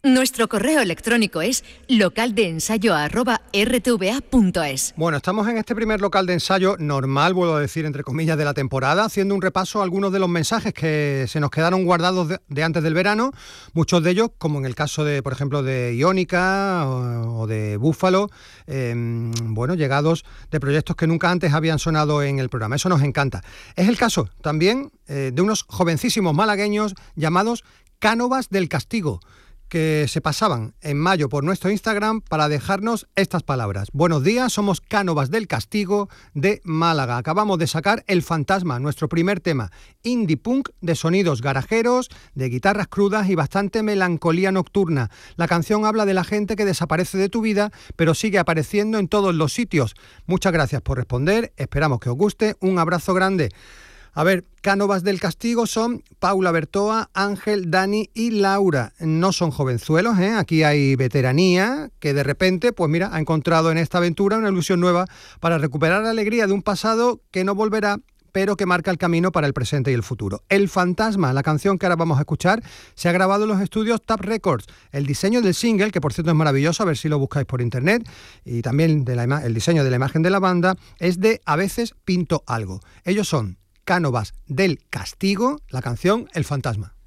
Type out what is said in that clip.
Nuestro correo electrónico es localdeensayo@rtva.es. Bueno, estamos en este primer local de ensayo normal, vuelvo a decir, entre comillas, de la temporada, haciendo un repaso a algunos de los mensajes que se nos quedaron guardados de antes del verano, muchos de ellos, como en el caso de, por ejemplo, de Iónica o de Búfalo, llegados de proyectos que nunca antes habían sonado en el programa. Eso nos encanta. Es el caso también de unos jovencísimos malagueños llamados Cánovas del Castigo, que se pasaban en mayo por nuestro Instagram para dejarnos estas palabras. Buenos días, somos Cánovas del Castigo de Málaga. Acabamos de sacar El Fantasma, nuestro primer tema, indie punk de sonidos garajeros, de guitarras crudas y bastante melancolía nocturna. La canción habla de la gente que desaparece de tu vida, pero sigue apareciendo en todos los sitios. Muchas gracias por responder, esperamos que os guste, un abrazo grande. A ver, Cánovas del Castigo son Paula Bertoa, Ángel, Dani y Laura. No son jovenzuelos, ¿eh? Aquí hay veteranía que de repente, pues mira, ha encontrado en esta aventura una ilusión nueva para recuperar la alegría de un pasado que no volverá, pero que marca el camino para el presente y el futuro. El Fantasma, la canción que ahora vamos a escuchar, se ha grabado en los estudios Tap Records. El diseño del single, que por cierto es maravilloso, a ver si lo buscáis por internet, y también el diseño de la imagen de la banda, es de A veces pinto algo. Ellos son Cánovas del Castigo, la canción El Fantasma.